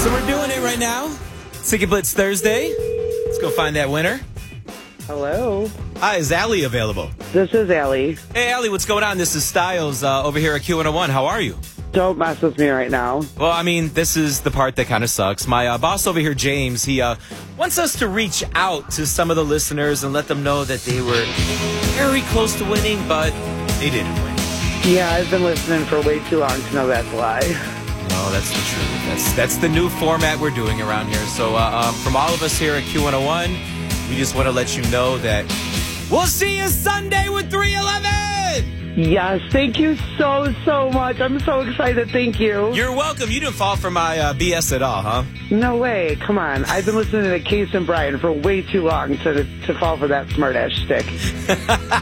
So we're doing it right now. Ticket Blitz Thursday. Let's go find that winner. Hello. Hi, is Allie available? This is Allie. Hey, Allie, what's going on? This is Styles over here at Q101. How are you? Don't mess with me right now. Well, I mean, this is the part that kind of sucks. My boss over here, James, he wants us to reach out to some of the listeners and let them know that they were very close to winning, but they didn't win. Yeah, I've been listening for way too long to know that's a lie. No, that's the truth. That's the new format we're doing around here. So from all of us here at Q101, we just want to let you know that we'll see you Sunday with 311! Yes, thank you so much. I'm so excited. Thank you. You're welcome. You didn't fall for my BS at all, huh? No way. Come on. I've been listening to Case and Brian for way too long to fall for that smart-ass shtick.